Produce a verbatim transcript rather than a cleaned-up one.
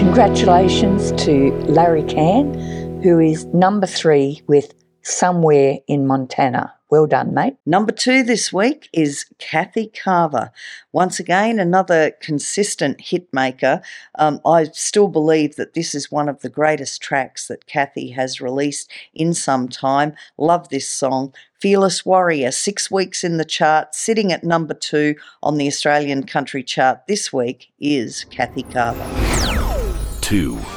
Congratulations to Larry Cann, who is number three with Somewhere in Montana. Well done, mate. Number two this week is Kathy Carver. Once again, another consistent hit maker. Um, I still believe that this is one of the greatest tracks that Kathy has released in some time. Love this song. Fearless Warrior, six weeks in the chart, sitting at number two on the Australian country chart this week is Kathy Carver. Two.